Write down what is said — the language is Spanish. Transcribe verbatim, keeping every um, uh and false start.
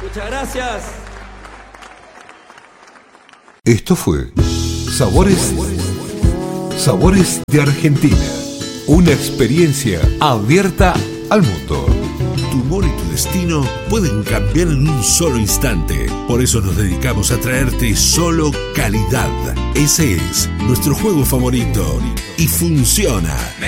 Muchas gracias. Esto fue Sabores, Sabores de Argentina. Una experiencia abierta al mundo. Tu humor y tu destino pueden cambiar en un solo instante. Por eso nos dedicamos a traerte solo calidad. Ese es nuestro juego favorito y funciona.